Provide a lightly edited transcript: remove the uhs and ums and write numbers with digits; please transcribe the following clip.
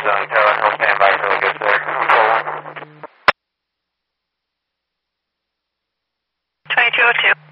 Tower, he'll stand by till he gets there. Control 1. 2202.